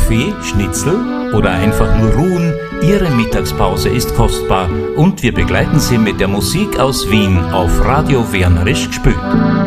Kaffee, Schnitzel oder einfach nur ruhen, Ihre Mittagspause ist kostbar und wir begleiten Sie mit der Musik aus Wien auf Radio Wernerisch gespült.